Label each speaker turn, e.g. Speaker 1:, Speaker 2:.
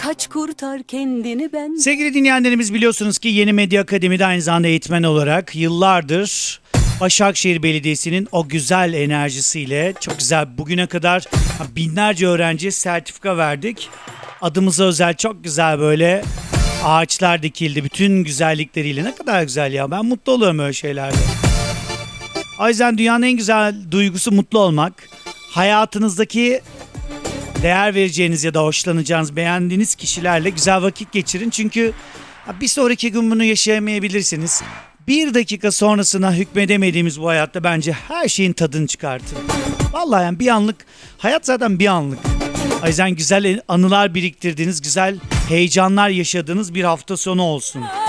Speaker 1: Kaç kurtar kendini ben.
Speaker 2: Sevgili dinleyenlerimiz, biliyorsunuz ki Yeni Medya Akademi'de aynı zamanda eğitmen olarak yıllardır Başakşehir Belediyesi'nin o güzel enerjisiyle çok güzel bugüne kadar binlerce öğrenciye sertifika verdik. Adımıza özel çok güzel böyle ağaçlar dikildi bütün güzellikleriyle. Ne kadar güzel ya, ben mutlu oluyorum öyle şeylerle. O yüzden dünyanın en güzel duygusu mutlu olmak. Hayatınızdaki değer vereceğiniz ya da hoşlanacağınız, beğendiğiniz kişilerle güzel vakit geçirin. Çünkü bir sonraki gün bunu yaşayamayabilirsiniz. Bir dakika sonrasına hükmedemediğimiz bu hayatta bence her şeyin tadını çıkartın. Vallahi yani bir anlık, hayat zaten bir anlık. O yüzden güzel anılar biriktirdiğiniz, güzel heyecanlar yaşadığınız bir hafta sonu olsun.